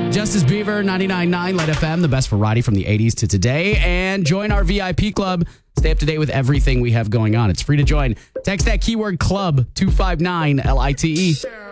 Justice Beaver, 99.9 Light FM, the best variety from the 80s to today. And join our VIP club. Stay up to date with everything we have going on. It's free to join. Text that keyword club 259 LITE.